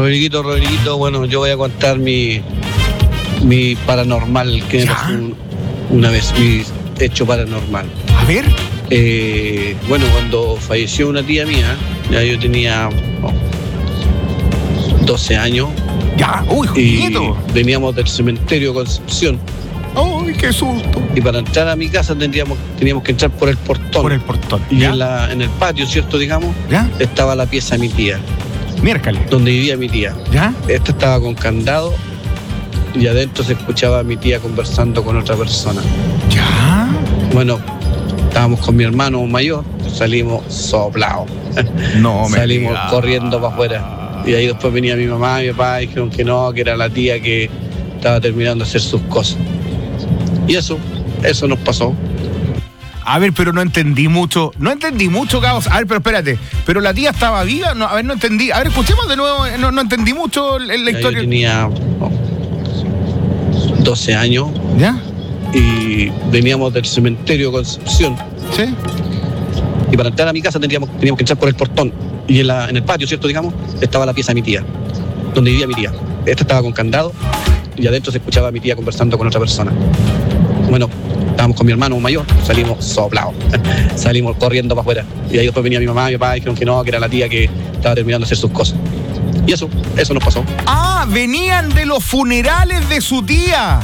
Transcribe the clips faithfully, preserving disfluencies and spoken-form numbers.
Rodriguito, Rodriguito, bueno, yo voy a contar mi, mi paranormal que me pasó un, una vez, mi hecho paranormal. A ver. Eh, bueno, cuando falleció una tía mía, ya yo tenía oh, doce años. Ya, uy, y Juanito. veníamos del cementerio Concepción. Uy, qué susto. Y para entrar a mi casa tendríamos, teníamos que entrar por el portón. Por el portón. Y ¿Ya? en, la, en el patio, ¿cierto? Digamos, ¿Ya? estaba la pieza de mi tía, Miércoles. donde vivía mi tía. ¿Ya? Esta estaba con candado y adentro se escuchaba a mi tía conversando con otra persona. ¿Ya? Bueno, estábamos con mi hermano mayor, salimos soplados. No me Salimos digas. corriendo para afuera. Y ahí después venía mi mamá y mi papá y dijeron que no, que era la tía que estaba terminando de hacer sus cosas. Y eso, eso nos pasó. A ver, pero no entendí mucho. No entendí mucho, Caos. A ver, pero espérate. ¿Pero la tía estaba viva? No, a ver, no entendí. A ver, escuchemos de nuevo. No, no entendí mucho la, la Ya historia. yo tenía oh, doce años. ¿Ya? Y veníamos del cementerio Concepción. ¿Sí? Y para entrar a mi casa tendríamos, teníamos que entrar por el portón. Y en, la, en el patio, ¿cierto? Digamos, estaba la pieza de mi tía, donde vivía mi tía. Esta estaba con candado y adentro se escuchaba a mi tía conversando con otra persona. Bueno, estábamos con mi hermano mayor, salimos soplados. Salimos corriendo para afuera. Y ahí después venía mi mamá y mi papá y dijeron que no, que era la tía que estaba terminando de hacer sus cosas. Y eso, eso nos pasó. Ah, venían de los funerales de su tía.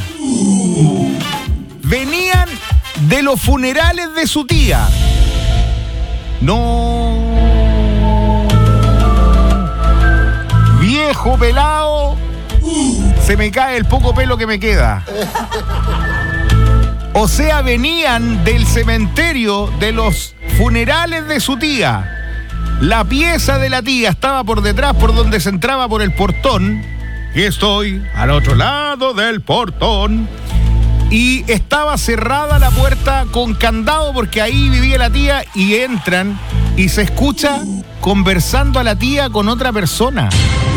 Venían de los funerales de su tía. No. Viejo pelado. Se me cae el poco pelo que me queda. O sea, venían del cementerio de los funerales de su tía. La pieza de la tía estaba por detrás, por donde se entraba por el portón. Y estoy al otro lado del portón. Y estaba cerrada la puerta con candado porque ahí vivía la tía y entran y se escucha conversando a la tía con otra persona.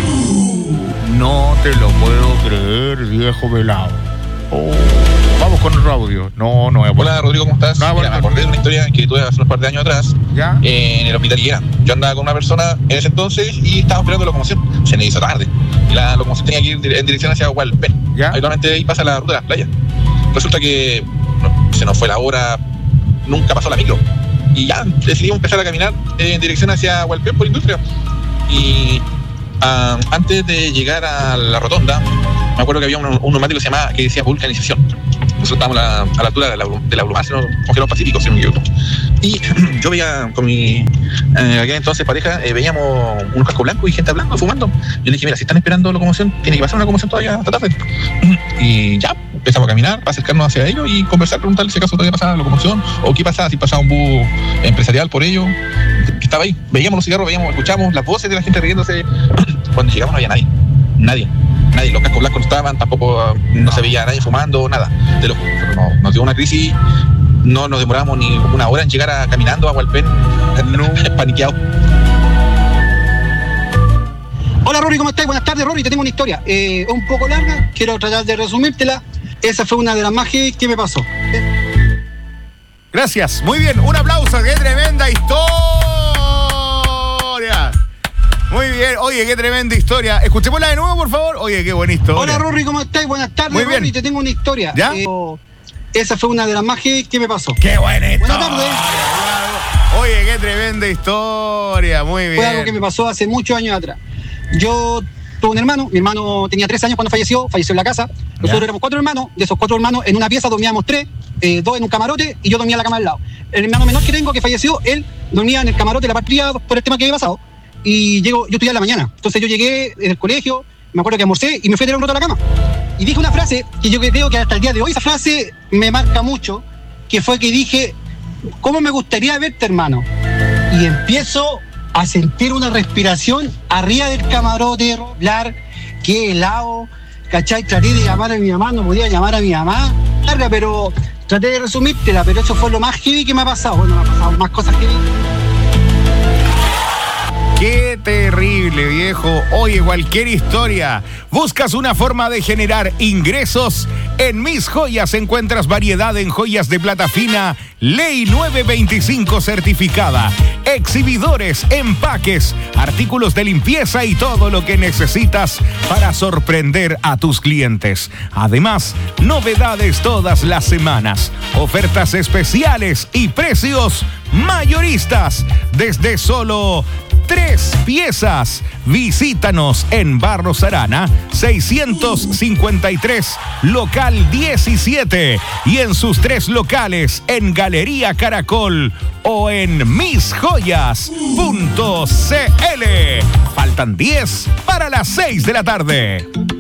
No te lo puedo creer, viejo velado. Oh. Vamos con otro audio. No, no voy a poner. Hola Rodrigo, ¿cómo estás? No, Mira, bueno, me acordé de una historia que tuve hace unos par de años atrás. ¿Ya? eh, En el hospital Higuera. Yo andaba con una persona en ese entonces y estábamos esperando la locomoción. Se me hizo tarde. Y la locomoción tenía que ir en dirección hacia Hualpén. ¿Ya? Habitualmente ahí pasa la ruta de las playas. Resulta que no, se nos fue la hora, nunca pasó la micro. Y ya decidimos empezar a caminar en dirección hacia Hualpén por Industria. Y uh, antes de llegar a la rotonda, me acuerdo que había un, un neumático que se llamaba, que decía vulcanización. Nosotros estábamos a la, a la altura de la, de la Brumácea, ¿no? Congelado Pacífico, si no me equivoco. Y yo veía con mi eh, aquel entonces pareja, eh, veíamos unos cascos blancos y gente hablando, fumando. Yo le dije, mira, si están esperando locomoción, tiene que pasar una locomoción todavía hasta tarde. Y ya, empezamos a caminar, para acercarnos hacia ellos y conversar, preguntarle si acaso todavía pasaba la locomoción o qué pasaba, si pasaba un bus empresarial por ello. Que estaba ahí, veíamos los cigarros, veíamos, escuchamos las voces de la gente riéndose. Cuando llegamos no había nadie, nadie. Nadie, los cascos blancos no estaban, tampoco no, no se veía a nadie fumando, nada. De lo, no, nos dio una crisis, no nos demoramos ni una hora en llegar a, caminando a Hualpén, no. Paniqueado. Hola Rory, ¿cómo estás? Buenas tardes, Rory, te tengo una historia. Eh, es un poco larga, quiero tratar de resumírtela. Esa fue una de las más heavy que me pasó. ¿Eh? Gracias, muy bien, un aplauso, qué tremenda historia. Muy bien, oye, qué tremenda historia. Escuchémosla de nuevo, por favor. Oye, qué buena historia. Hola Rory, ¿cómo estás? Buenas tardes, Muy bien. Rory, te tengo una historia. ¿Ya? Eh, esa fue una de las más heavy que me pasó. Qué buena historia. Buenas tardes. Oye, qué tremenda historia, muy bien. Fue algo que me pasó hace muchos años atrás. Yo tuve un hermano, mi hermano tenía tres años cuando falleció, falleció en la casa. Nosotros ¿Ya? éramos cuatro hermanos, de esos cuatro hermanos en una pieza dormíamos tres, eh, dos en un camarote y yo dormía en la cama al lado. El hermano menor que tengo que falleció, él dormía en el camarote de la patria por el tema que había pasado. Y llego, yo estudiaba en la mañana, entonces yo llegué en el colegio, me acuerdo que almorcé y me fui a tirar un rato a la cama. Y dije una frase que yo creo que hasta el día de hoy esa frase me marca mucho, que fue que dije, ¿cómo me gustaría verte, hermano? Y empiezo a sentir una respiración arriba del camarote, hablar, qué helado, ¿cachai? Traté de llamar a mi mamá, no podía llamar a mi mamá, larga, pero traté de resumírtela, pero eso fue lo más heavy que me ha pasado. Bueno, me han pasado más cosas heavy. Qué Qué terrible, viejo. Oye, cualquier historia. ¿Buscas una forma de generar ingresos? En Mis Joyas encuentras variedad en joyas de plata fina, Ley nueve veinticinco certificada, exhibidores, empaques, artículos de limpieza y todo lo que necesitas para sorprender a tus clientes. Además, novedades todas las semanas, ofertas especiales y precios mayoristas desde solo tres piezas. Visítanos en Barros Arana seiscientos cincuenta y tres, local diecisiete, y en sus tres locales en Galería Caracol o en mis joyas punto c l. Faltan diez para las seis de la tarde.